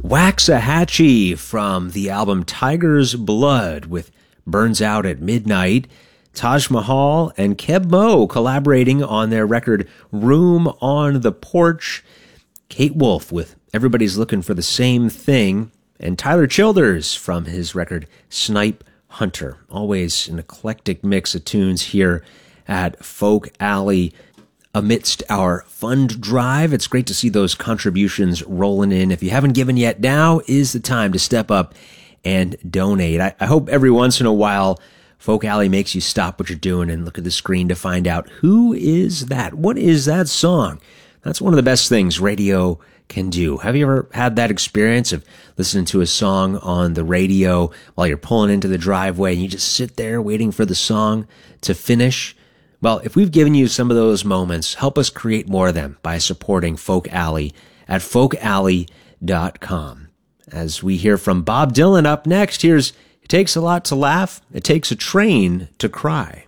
Waxahachie from the album Tiger's Blood with Burns Out at Midnight. Taj Mahal and Keb Mo collaborating on their record Room on the Porch. Kate Wolf with Everybody's Looking for the Same Thing. And Tyler Childers from his record Snipe Hunter. Always an eclectic mix of tunes here at Folk Alley. Amidst our fund drive, it's great to see those contributions rolling in. If you haven't given yet, now is the time to step up and donate. I hope every once in a while Folk Alley makes you stop what you're doing and look at the screen to find out who is that? What is that song? That's one of the best things radio can do. Have you ever had that experience of listening to a song on the radio while you're pulling into the driveway and you just sit there waiting for the song to finish? Well, if we've given you some of those moments, help us create more of them by supporting Folk Alley at folkalley.com. As we hear from Bob Dylan up next, here's It Takes a Lot to Laugh, It Takes a Train to Cry.